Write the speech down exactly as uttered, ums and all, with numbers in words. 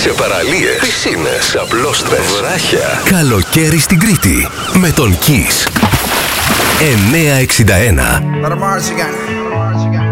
σε παραλίες, πισίνες, απλώστρες, βράχια. Καλοκαίρι στην Κρήτη με τον Kiss. εννιακόσια εξήντα ένα.